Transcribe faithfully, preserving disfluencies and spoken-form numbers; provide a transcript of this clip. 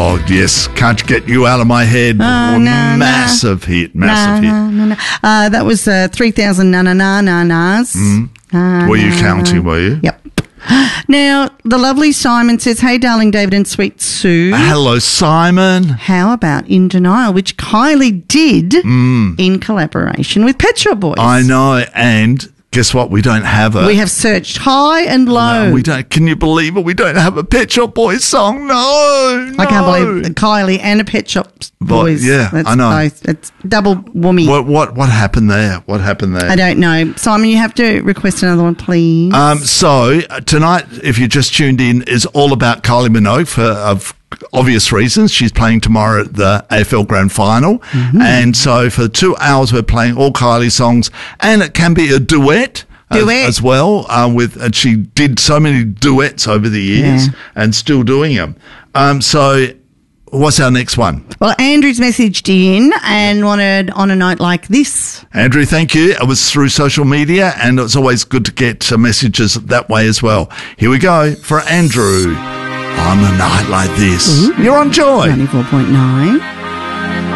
Oh, yes. Can't Get You Out of My Head. Oh, oh, no, massive no. hit. Massive no, hit. No, no, no. Uh, that was uh, three thousand na na na na nas. Mm. Uh, were you na, counting, were you? Yep. Now, the lovely Simon says, hey, darling David and sweet Sue. Hello, Simon. How about In Denial, which Kylie did mm. in collaboration with Pet Shop Boys? I know, and guess what? We don't have it. We have searched high and low. No, we don't. Can you believe it? We don't have a Pet Shop Boys song. No, no. I can't believe it. Kylie and a Pet Shop Boys. But, yeah, That's I know. Both. It's double whammy. What what what happened there? What happened there? I don't know. Simon, you have to request another one, please. Um, so uh, tonight, if you just tuned in, is all about Kylie Minogue for of obvious reasons. She's playing tomorrow at the A F L Grand Final, mm-hmm. and so for two hours we're playing all Kylie songs, and it can be a duet. Duet. As, as well, uh, with and she did so many duets over the years, Yeah. and still doing them. Um, so, what's our next one? Well, Andrew's messaged in and wanted on a note like this. Andrew, thank you. It was through social media, and it's always good to get uh, messages that way as well. Here we go for Andrew. On a night like this, Ooh. you're on Joy. ninety-four point nine.